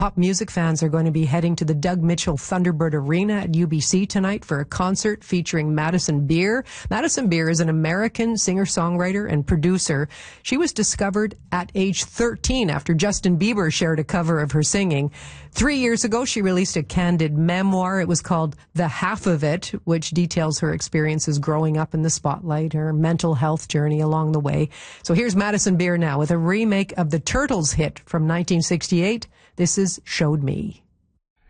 Pop music fans are going to be heading to the Doug Mitchell Thunderbird Arena at UBC tonight for a concert featuring Madison Beer. Madison Beer is an American singer-songwriter and producer. She was discovered at age 13 after Justin Bieber shared a cover of her singing. 3 years ago, she released a candid memoir. It was called The Half of It, which details her experiences growing up in the spotlight, her mental health journey along the way. So here's Madison Beer now with a remake of the Turtles hit from 1968. This is Showed Me.